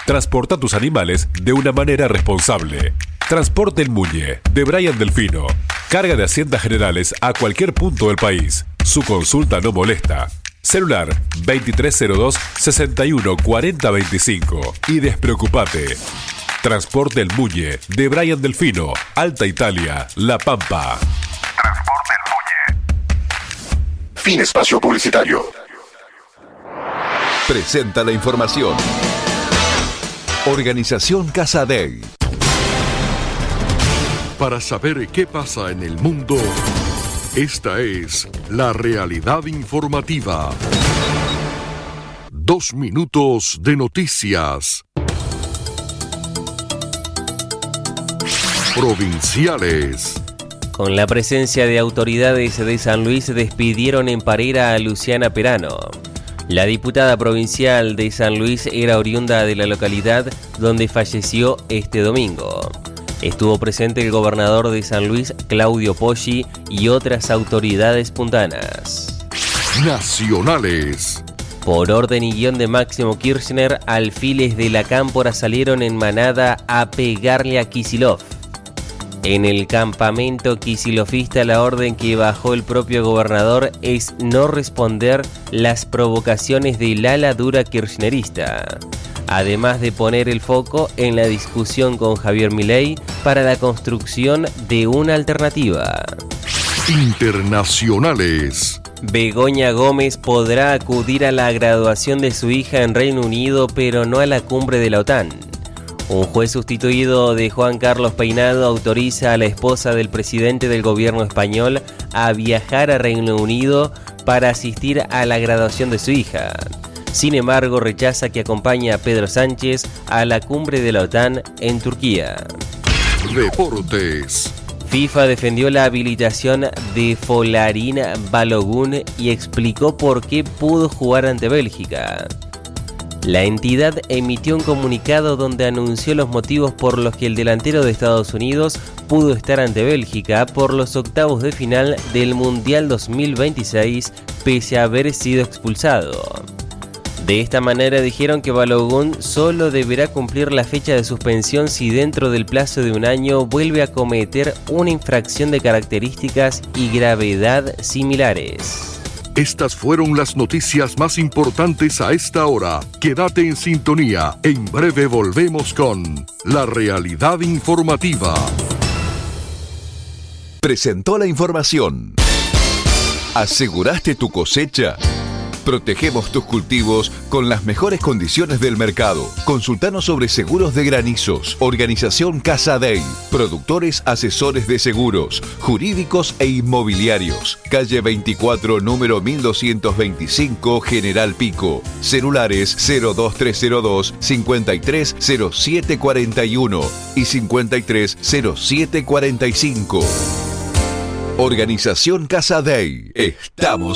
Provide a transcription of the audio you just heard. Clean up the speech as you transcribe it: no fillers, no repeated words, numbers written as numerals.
Transporta tus animales de una manera responsable. Transporte El Muñe, de Brian Delfino. Carga de haciendas generales a cualquier punto del país. Su consulta no molesta. Celular 2302 61 40 25. Y despreocupate. Transporte El Muñe, de Brian Delfino, Alta Italia, La Pampa. Transporte El Muñe. Fin espacio publicitario. Presenta la información. Organización Casa Dei. Para saber qué pasa en el mundo, esta es la realidad informativa. 2 minutos de noticias. Provinciales. Con la presencia de autoridades de San Luis, despidieron en Parera a Luciana Perano. La diputada provincial de San Luis era oriunda de la localidad donde falleció este domingo. Estuvo presente el gobernador de San Luis, Claudio Poggi, y otras autoridades puntanas. Nacionales. Por orden y guión de Máximo Kirchner, alfiles de la Cámpora salieron en manada a pegarle a Kicillof. En el campamento kisilofista, la orden que bajó el propio gobernador es no responder las provocaciones del ala dura kirchnerista, además de poner el foco en la discusión con Javier Milei para la construcción de una alternativa. Internacionales. Begoña Gómez podrá acudir a la graduación de su hija en Reino Unido, pero no a la cumbre de la OTAN. Un juez sustituido de Juan Carlos Peinado autoriza a la esposa del presidente del gobierno español a viajar a Reino Unido para asistir a la graduación de su hija. Sin embargo, rechaza que acompañe a Pedro Sánchez a la cumbre de la OTAN en Turquía. Deportes. FIFA defendió la habilitación de Folarin Balogun y explicó por qué pudo jugar ante Bélgica. La entidad emitió un comunicado donde anunció los motivos por los que el delantero de Estados Unidos pudo estar ante Bélgica por los octavos de final del Mundial 2026 pese a haber sido expulsado. De esta manera dijeron que Balogun solo deberá cumplir la fecha de suspensión si dentro del plazo de un año vuelve a cometer una infracción de características y gravedad similares. Estas fueron las noticias más importantes a esta hora. Quédate en sintonía. En breve volvemos con La Realidad Informativa. Presentó la información. ¿Aseguraste tu cosecha? Protegemos tus cultivos con las mejores condiciones del mercado. Consultanos sobre seguros de granizos. Organización Casa Dei. Productores asesores de seguros, jurídicos e inmobiliarios. Calle 24, número 1225, General Pico. Celulares 02302 530741 y 530745. Organización Casa Dei. Estamos